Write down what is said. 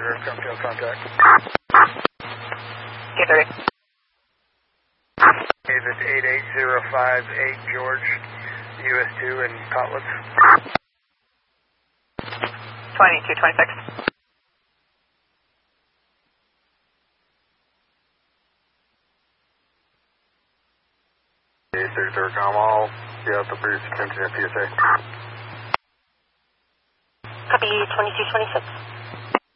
Roger, come field contact. K30. David 88058 George, US2 in Cotletts. 2226. Hey, 33rd com, all get out the brief attention at PSA. Copy 2226.